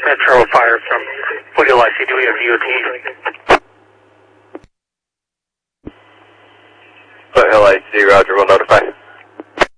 Metro Fire from Foothill IC, do we have DOT? Foothill IC, roger, we'll notify.